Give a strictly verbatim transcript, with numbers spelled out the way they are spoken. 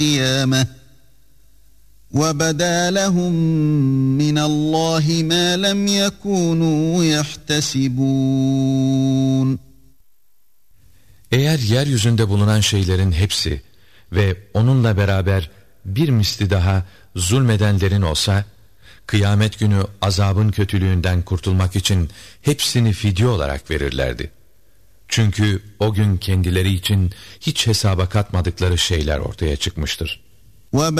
القيامة وبدا لهم من الله ما لم يكونوا يحتسبون. Eğer yeryüzünde bulunan şeylerin hepsi ve onunla beraber bir misli daha zulmedenlerin olsa, kıyamet günü azabın kötülüğünden kurtulmak için hepsini fidye olarak verirlerdi. Çünkü o gün kendileri için hiç hesaba katmadıkları şeyler ortaya çıkmıştır.